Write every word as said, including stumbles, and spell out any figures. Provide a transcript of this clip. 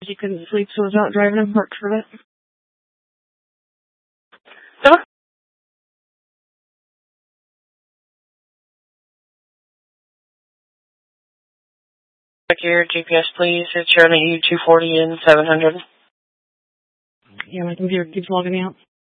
He couldn't sleep, so I was out driving him work for it. Hello? Check your G P S, please. It's showing you two forty and seven hundred. Yeah, my computer keeps logging out.